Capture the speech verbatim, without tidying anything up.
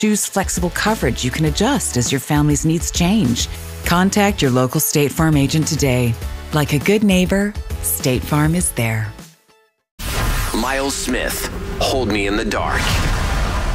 Choose flexible coverage you can adjust as your family's needs change. Contact your local State Farm agent today. Like a good neighbor, State Farm is there. Miles Smith, Hold Me in the Dark.